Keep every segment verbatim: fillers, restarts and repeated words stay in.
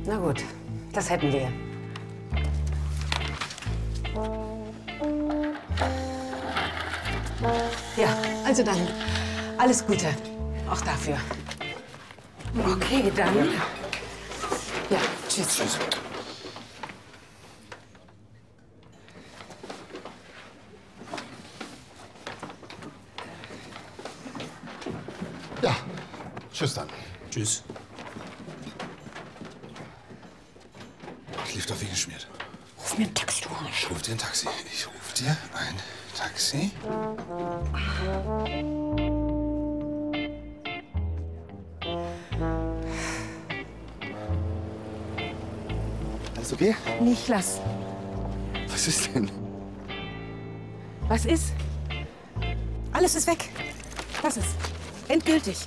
Na gut, das hätten wir. Ja, also dann, alles Gute. Auch dafür. Okay, dann. Ja, tschüss. Tschüss. Ja, tschüss dann. Tschüss. Ich lief doch wie geschmiert. Ruf mir ein Taxi, du Arsch. Ich ruf dir ein Taxi. Ich ruf dir ein Taxi. Alles okay? Niklas, Was ist denn? was ist? Alles ist weg. Was ist? Endgültig.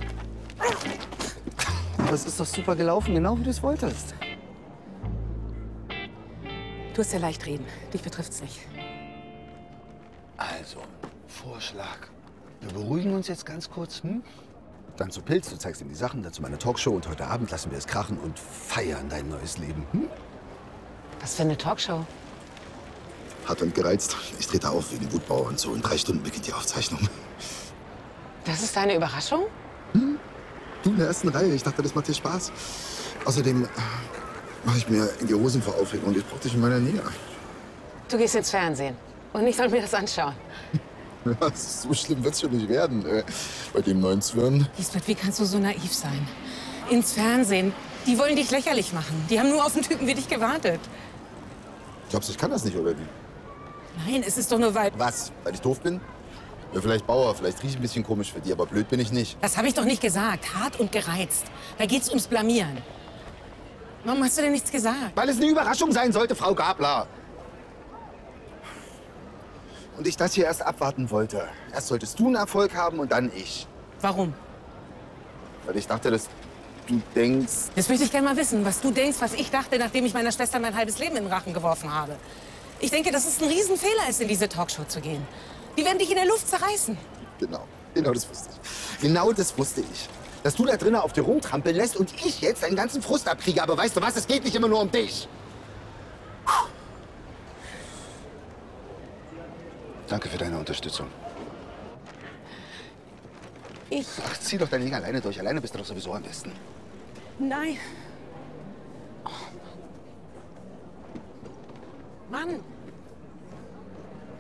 Aber es ist doch super gelaufen, genau wie du es wolltest. Du hast ja leicht reden. Dich betrifft's nicht. Also, Vorschlag. Wir beruhigen uns jetzt ganz kurz, hm? Dann zu Pilz, du zeigst ihm die Sachen, dazu meine Talkshow und heute Abend lassen wir es krachen und feiern dein neues Leben, hm? Was für eine Talkshow? Hart und gereizt. Ich trete auf wegen Wutbauer und so. In drei Stunden beginnt die Aufzeichnung. Das ist deine Überraschung? Hm? Du in der ersten Reihe. Ich dachte, das macht dir Spaß. Außerdem äh, mache ich mir in die Hosen vor Aufregung und ich brauche dich in meiner Nähe. Du gehst ins Fernsehen. Und ich soll mir das anschauen. Ja, so schlimm wird's schon nicht werden. Äh, bei dem neuen Zwirn. Lisbeth, wie kannst du so naiv sein? Ins Fernsehen. Die wollen dich lächerlich machen. Die haben nur auf einen Typen wie dich gewartet. Glaubst du, ich kann das nicht, oder wie? Nein, es ist doch nur weil... Was? Weil ich doof bin? Ja, vielleicht Bauer, vielleicht rieche ich ein bisschen komisch für die, aber blöd bin ich nicht. Das habe ich doch nicht gesagt. Hart und gereizt. Da geht's ums Blamieren. Warum hast du denn nichts gesagt? Weil es eine Überraschung sein sollte, Frau Gabler. Und ich das hier erst abwarten wollte. Erst solltest du einen Erfolg haben und dann ich. Warum? Weil ich dachte, dass du denkst... Das möchte ich gerne mal wissen, was du denkst, was ich dachte, nachdem ich meiner Schwester mein halbes Leben in den Rachen geworfen habe. Ich denke, dass es ein Riesenfehler ist, in diese Talkshow zu gehen. Die werden dich in der Luft zerreißen. Genau, genau das wusste ich. Genau das wusste ich. Dass du da drinnen auf dir rumtrampeln lässt und ich jetzt deinen ganzen Frust abkriege. Aber weißt du was, es geht nicht immer nur um dich. Danke für deine Unterstützung. Ich... Ach, zieh doch dein Ding alleine durch. Alleine bist du doch sowieso am besten. Nein. Oh, Mann. Mann.